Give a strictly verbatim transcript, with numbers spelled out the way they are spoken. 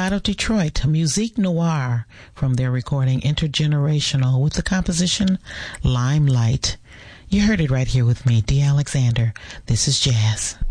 out of Detroit, Musique Noire, from their recording Intergenerational, with the composition Limelight. You heard it right here with me, D. Alexander. This is Jazz.